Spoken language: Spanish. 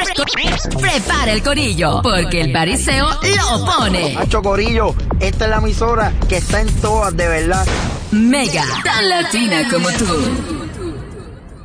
Prepara el corillo, porque el pariseo lo pone. Hacho Corillo, esta es la emisora que está en todas, de verdad. Mega, tan latina como tú.